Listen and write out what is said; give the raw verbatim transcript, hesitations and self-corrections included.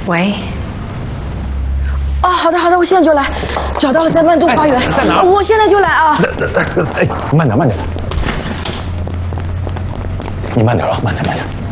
喂。哦，好的好的，我现在就来。找到了，在曼都花园。 在哪？ 我现在就来啊！ 哎，慢点慢点，你慢点啊，慢点慢点。